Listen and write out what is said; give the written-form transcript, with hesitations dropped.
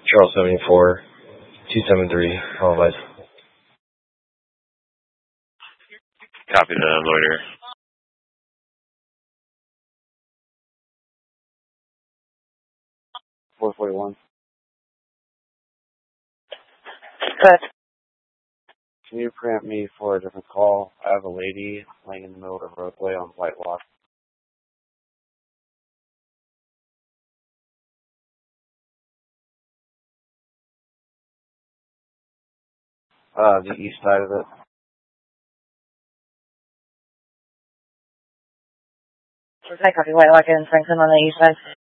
Charles 74, 273, Holland. Copy the loiter. $441. Good. Can you preempt me for a different call? I have a lady laying in the middle of the roadway on White Walk. The east side of it. Okay, copy. White Walk in Franklin on the east side.